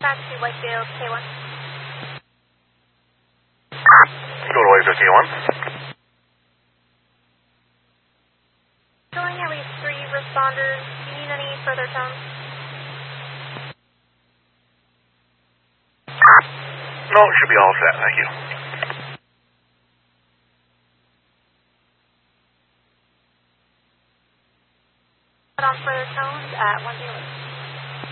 taxi Whitefield K1. Go to Whitefield K1. Showing at least 3 responders. Do you need any further tones? No, it should be all set, thank you. Put on further tones at 108.